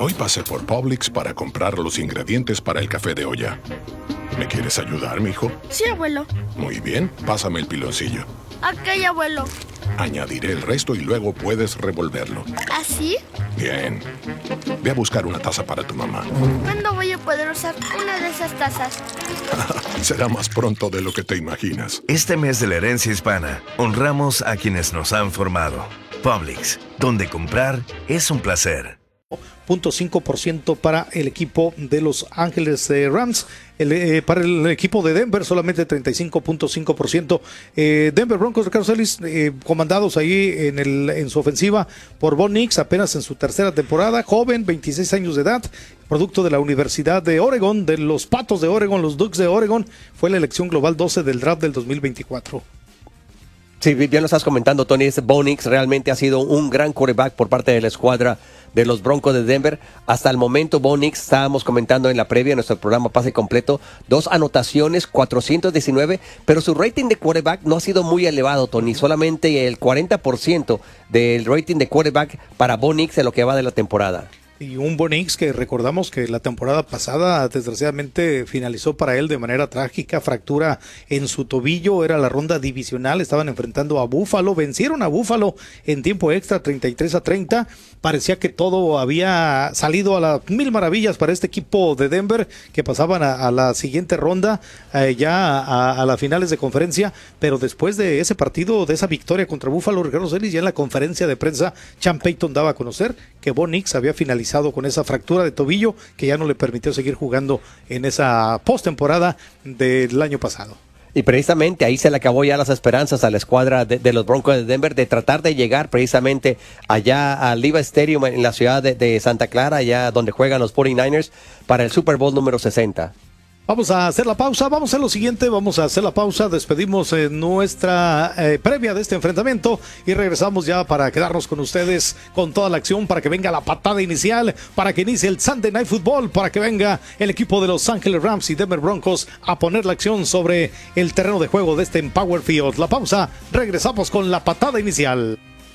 Hoy pasé por Publix para comprar los ingredientes para el café de olla. ¿Me quieres ayudar, mijo? Sí, abuelo. Muy bien, pásame el piloncillo. Ok, abuelo. Añadiré el resto y luego puedes revolverlo. ¿Así? Bien. Ve a buscar una taza para tu mamá. ¿Cuándo voy a poder usar una de esas tazas? Será más pronto de lo que te imaginas. Este mes de la herencia hispana, honramos a quienes nos han formado. Publix, donde comprar es un placer. 0.5% para el equipo de Los Ángeles Rams. Para el equipo de Denver solamente 35.5%. Denver Broncos, Ricardo Celis, comandados ahí en su ofensiva por Bo Nix, apenas en su tercera temporada, joven, 26 años de edad, producto de la Universidad de Oregon, de los Patos de Oregon, los Ducks de Oregon, fue la elección global 12 del draft del 2024. Sí, bien lo estás comentando, Tony. Bo Nix realmente ha sido un gran quarterback por parte de la escuadra de los Broncos de Denver. Hasta el momento, Bo Nix, estábamos comentando en la previa de nuestro programa Pase Completo, 2 anotaciones, 419, pero su rating de quarterback no ha sido muy elevado, Tony. Solamente el 40% del rating de quarterback para Bo Nix en lo que va de la temporada. Y un Bo Nix que recordamos que la temporada pasada desgraciadamente finalizó para él de manera trágica, fractura en su tobillo, era la ronda divisional, estaban enfrentando a Buffalo, vencieron a Buffalo en tiempo extra 33-30, parecía que todo había salido a las mil maravillas para este equipo de Denver, que pasaban a la siguiente ronda, ya a las finales de conferencia, pero después de ese partido, de esa victoria contra Buffalo, Ricardo Celis, ya en la conferencia de prensa, Sean Payton daba a conocer que Bo Nix había finalizado con esa fractura de tobillo que ya no le permitió seguir jugando en esa postemporada del año pasado. Y precisamente ahí se le acabó ya las esperanzas a la escuadra de los Broncos de Denver de tratar de llegar precisamente allá al Levi's Stadium en la ciudad de Santa Clara, allá donde juegan los 49ers para el Super Bowl número 60. Vamos a hacer la pausa, vamos a hacer lo siguiente, vamos a hacer la pausa, despedimos nuestra previa de este enfrentamiento y regresamos ya para quedarnos con ustedes con toda la acción, para que venga la patada inicial, para que inicie el Sunday Night Football, para que venga el equipo de Los Ángeles Rams y Denver Broncos a poner la acción sobre el terreno de juego de este Empower Field. La pausa, regresamos con la patada inicial.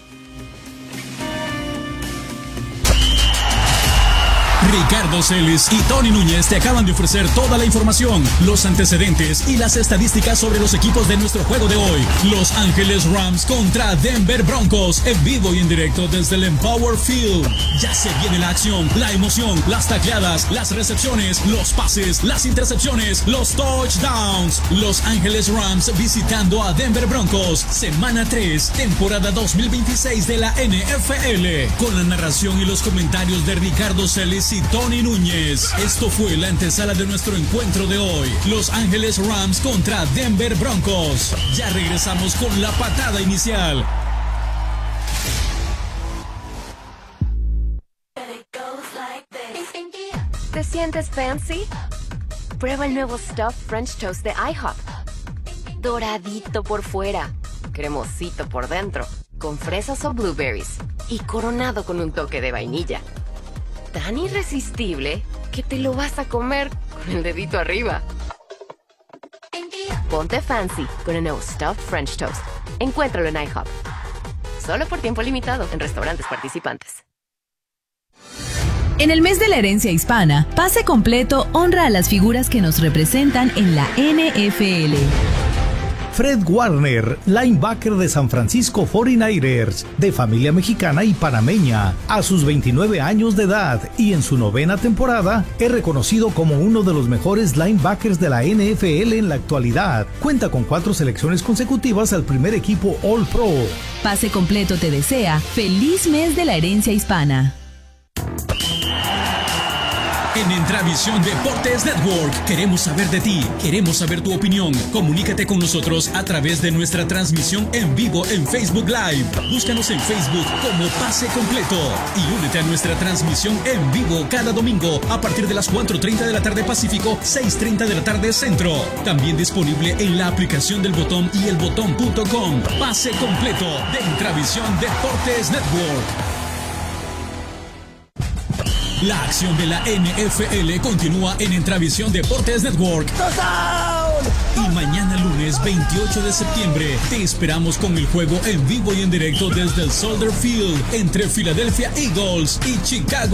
Ricardo Celis y Tony Núñez te acaban de ofrecer toda la información, los antecedentes y las estadísticas sobre los equipos de nuestro juego de hoy. Los Ángeles Rams contra Denver Broncos, en vivo y en directo desde el Empower Field. Ya se viene la acción, la emoción, las tacleadas, las recepciones, los pases, las intercepciones, los touchdowns. Los Ángeles Rams visitando a Denver Broncos, semana 3, temporada 2026 de la NFL, con la narración y los comentarios de Ricardo Celis y Tony Núñez. Esto fue la antesala de nuestro encuentro de hoy. Los Ángeles Rams contra Denver Broncos. Ya regresamos con la patada inicial. ¿Te sientes fancy? Prueba el nuevo Stuffed French Toast de IHOP. Doradito por fuera, cremosito por dentro, con fresas o blueberries y coronado con un toque de vainilla. Tan irresistible que te lo vas a comer con el dedito arriba. Ponte fancy con el nuevo Stuffed French Toast. Encuéntralo en IHOP. Solo por tiempo limitado en restaurantes participantes. En el mes de la herencia hispana, Pase Completo honra a las figuras que nos representan en la NFL. Fred Warner, linebacker de San Francisco 49ers, de familia mexicana y panameña, a sus 29 años de edad y en su 9ª temporada, es reconocido como uno de los mejores linebackers de la NFL en la actualidad. Cuenta con 4 selecciones consecutivas al primer equipo All Pro. Pase Completo te desea feliz mes de la herencia hispana. En Intravisión Deportes Network queremos saber de ti, queremos saber tu opinión. Comunícate con nosotros a través de nuestra transmisión en vivo en Facebook Live. Búscanos en Facebook como Pase Completo y únete a nuestra transmisión en vivo cada domingo a partir de las 4:30 de la tarde Pacífico, 6:30 de la tarde Centro. También disponible en la aplicación del Botón y elbotón.com. Pase Completo de Intravisión Deportes Network. La acción de la NFL continúa en Intravisión Deportes Network. Y mañana lunes 28 de septiembre te esperamos con el juego en vivo y en directo desde el Soldier Field entre Philadelphia Eagles y Chicago